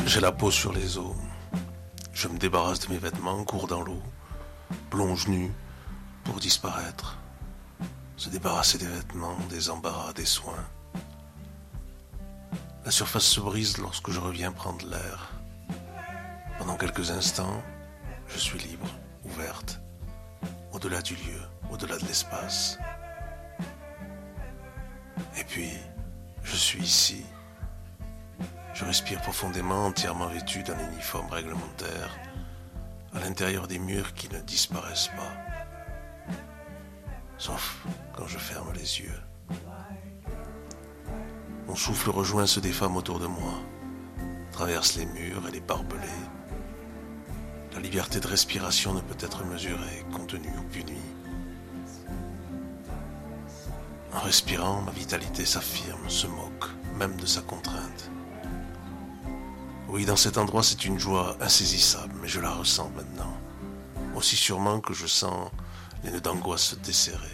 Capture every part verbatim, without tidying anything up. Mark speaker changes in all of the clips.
Speaker 1: J'ai la peau sur les os. Je me débarrasse de mes vêtements, cours dans l'eau, plonge nu pour disparaître. Se débarrasser des vêtements, des embarras, des soins. La surface se brise lorsque je reviens prendre l'air. Pendant quelques instants, je suis libre, ouverte, au-delà du lieu, au-delà de l'espace. Et puis, je suis ici. Je respire profondément, entièrement vêtu d'un uniforme réglementaire, à l'intérieur des murs qui ne disparaissent pas. Sauf quand je ferme les yeux. Mon souffle rejoint ceux des femmes autour de moi, traverse les murs et les barbelés. La liberté de respiration ne peut être mesurée, contenue ou punie. En respirant, ma vitalité s'affirme, se moque, même de sa contrainte. Oui, dans cet endroit, c'est une joie insaisissable, mais je la ressens maintenant. Aussi sûrement que je sens les nœuds d'angoisse se desserrer.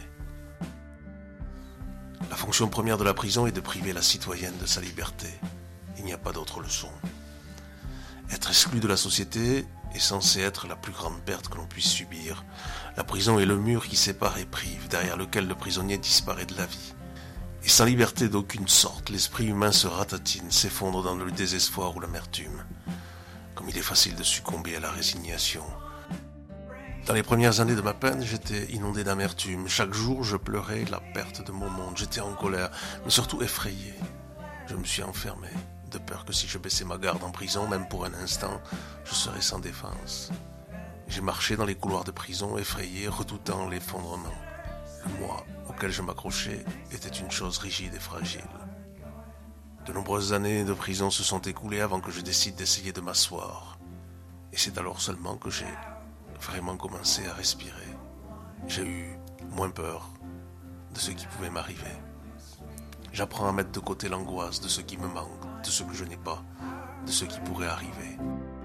Speaker 1: La fonction première de la prison est de priver la citoyenne de sa liberté. Il n'y a pas d'autre leçon. Être exclu de la société est censé être la plus grande perte que l'on puisse subir. La prison est le mur qui sépare et prive, derrière lequel le prisonnier disparaît de la vie. Et sans liberté d'aucune sorte, l'esprit humain se ratatine, s'effondre dans le désespoir ou l'amertume. Comme il est facile de succomber à la résignation. Dans les premières années de ma peine, j'étais inondé d'amertume. Chaque jour, je pleurais la perte de mon monde. J'étais en colère, mais surtout effrayé. Je me suis enfermé, de peur que si je baissais ma garde en prison, même pour un instant, je serais sans défense. J'ai marché dans les couloirs de prison, effrayé, redoutant l'effondrement. Le moi auquel je m'accrochais était une chose rigide et fragile. De nombreuses années de prison se sont écoulées avant que je décide d'essayer de m'asseoir. Et c'est alors seulement que j'ai vraiment commencé à respirer. J'ai eu moins peur de ce qui pouvait m'arriver. J'apprends à mettre de côté l'angoisse de ce qui me manque, de ce que je n'ai pas, de ce qui pourrait arriver.